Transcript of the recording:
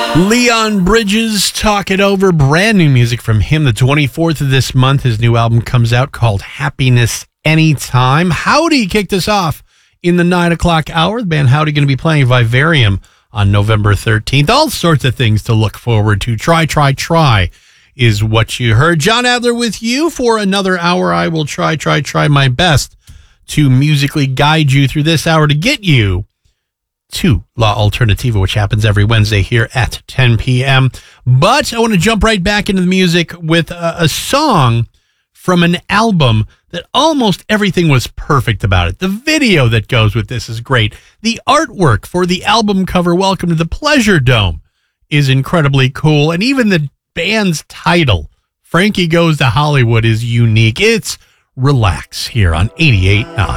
Leon Bridges, Talk It Over. Brand new music from him. The 24th of this month, his new album comes out called Happiness Anytime. Howdy kicked us off in the 9 o'clock hour. The band Howdy going to be playing Vivarium on November 13th. All sorts of things to look forward to. Try is what you heard. John Adler with you for another hour. I will try my best to musically guide you through this hour to get you to La Alternativa, which happens every Wednesday here at 10 p.m. But I want to jump right back into the music with a song from an album that almost everything was perfect about it. The video that goes with this is great. The artwork for the album cover, Welcome to the Pleasure Dome, is incredibly cool. And even the band's title, Frankie Goes to Hollywood, is unique. It's Relax here on 88.9.